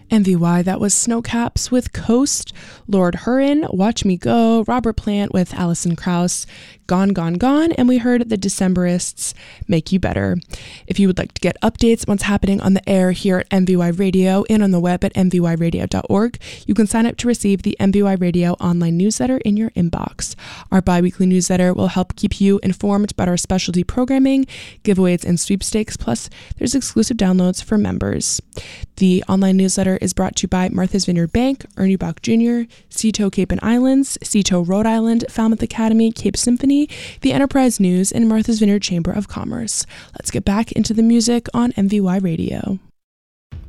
MVY, that was Snowcaps with Coast, Lord Huron, Watch Me Go, Robert Plant with Alison Krauss, Gone, Gone, Gone, and we heard the Decemberists, Make You Better. If you would like to get updates on what's happening on the air here at MVY Radio and on the web at mvyradio.org, you can sign up to receive the MVY Radio online newsletter in your inbox. Our bi-weekly newsletter will help keep you informed about our specialty programming, giveaways, and sweepstakes, plus there's exclusive downloads for members. The online newsletter is brought to you by Martha's Vineyard Bank, Ernie Bach Jr., Seato Cape and Islands, Seato Rhode Island, Falmouth Academy, Cape Symphony, the Enterprise News, and Martha's Vineyard Chamber of Commerce. Let's get back into the music on MVY Radio.